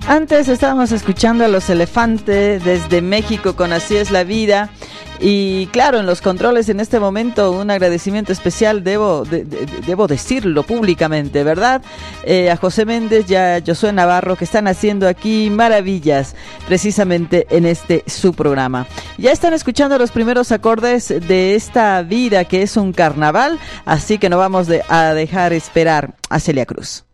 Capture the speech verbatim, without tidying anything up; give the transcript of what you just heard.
Antes estábamos escuchando a Los Elefantes desde México con Así es la vida. Y claro, en los controles en este momento un agradecimiento especial, debo, de, de, debo decirlo públicamente, ¿verdad? Eh, a José Méndez y a Josué Navarro, que están haciendo aquí maravillas precisamente en este su programa. Ya están escuchando los primeros acordes de esta vida que es un carnaval, así que no vamos de, a dejar esperar a Celia Cruz.